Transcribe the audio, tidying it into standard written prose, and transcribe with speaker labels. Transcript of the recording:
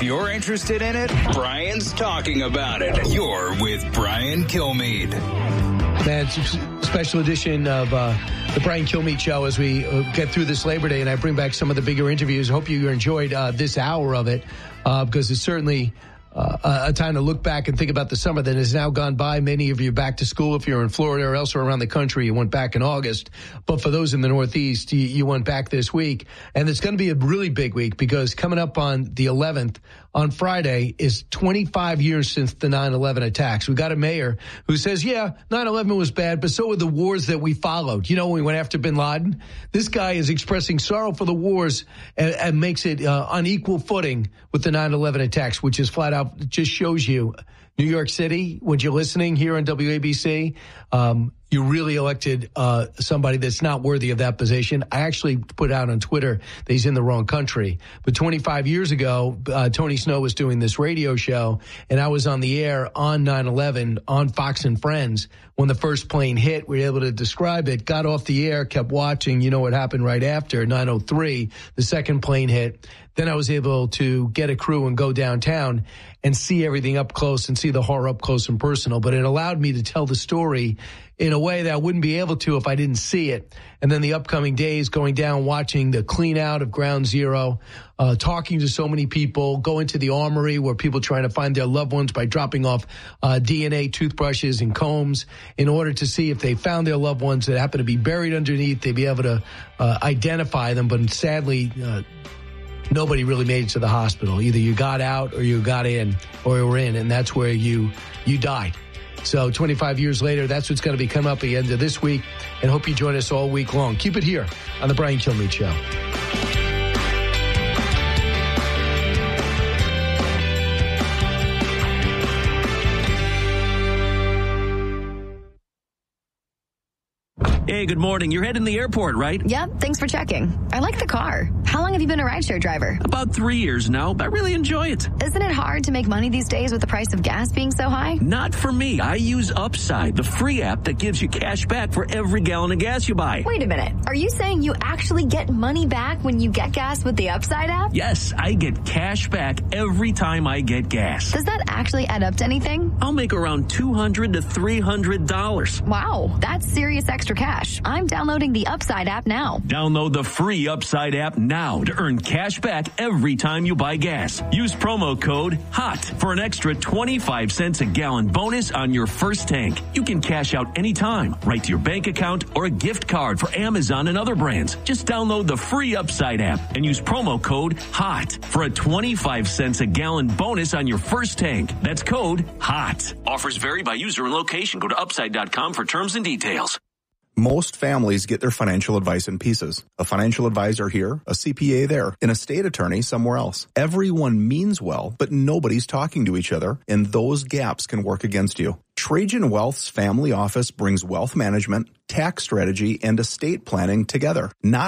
Speaker 1: If you're interested in it, Brian's talking about it. You're with Brian Kilmeade.
Speaker 2: Man, it's a special edition of the Brian Kilmeade Show as we get through this Labor Day, and I bring back some of the bigger interviews. I hope you enjoyed this hour of it because it's certainly a time to look back and think about the summer that has now gone by. Many of you back to school if you're in Florida or elsewhere around the country. You went back in August. But for those in the Northeast, you went back this week. And it's going to be a really big week because coming up on the 11th, on Friday, is 25 years since the 9/11 attacks. We got a mayor who says, yeah, 9/11 was bad, but so were the wars that we followed. You know, when we went after bin Laden, this guy is expressing sorrow for the wars and makes it on equal footing with the 9/11 attacks, which is flat out just shows you New York City, when you're listening here on WABC, you really elected somebody that's not worthy of that position. I actually put out on Twitter that he's in the wrong country. But 25 years ago, Tony Snow was doing this radio show, and I was on the air on 9/11 on Fox and Friends. When the first plane hit, we were able to describe it, got off the air, kept watching. You know what happened right after, 9:03, the second plane hit. Then I was able to get a crew and go downtown and see everything up close and see the horror up close and personal. But it allowed me to tell the story in a way that I wouldn't be able to if I didn't see it. And then the upcoming days going down, watching the clean out of Ground Zero, talking to so many people, going to the armory where people trying to find their loved ones by dropping off DNA, toothbrushes, and combs in order to see if they found their loved ones that happen to be buried underneath, they'd be able to identify them. But sadly, nobody really made it to the hospital. Either you got out or you got in or you were in, and that's where you died. So 25 years later, that's what's going to be coming up at the end of this week, and hope you join us all week long. Keep it here on the Brian Kilmeade Show.
Speaker 3: Hey, good morning. You're heading to the airport, right?
Speaker 4: Yep, thanks for checking. I like the car. How long have you been a rideshare driver?
Speaker 3: About 3 years now. I really enjoy it.
Speaker 4: Isn't it hard to make money these days with the price of gas being so high?
Speaker 3: Not for me. I use Upside, the free app that gives you cash back for every gallon of gas you buy.
Speaker 4: Wait a minute. Are you saying you actually get money back when you get gas with the Upside app?
Speaker 3: Yes, I get cash back every time I get gas.
Speaker 4: Does that actually add up to anything?
Speaker 3: I'll make around $200 to $300.
Speaker 4: Wow, that's serious extra cash. I'm downloading the Upside app now.
Speaker 3: Download the free Upside app now to earn cash back every time you buy gas. Use promo code HOT for an extra 25 cents a gallon bonus on your first tank. You can cash out anytime, right to your bank account or a gift card for Amazon and other brands. Just download the free Upside app and use promo code HOT for a 25 cents a gallon bonus on your first tank. That's code HOT. Offers vary by user and location. Go to upside.com for terms and details.
Speaker 5: Most families get their financial advice in pieces. A financial advisor here, a CPA there, an estate attorney somewhere else. Everyone means well, but nobody's talking to each other, and those gaps can work against you. Trajan Wealth's family office brings wealth management, tax strategy, and estate planning together. Not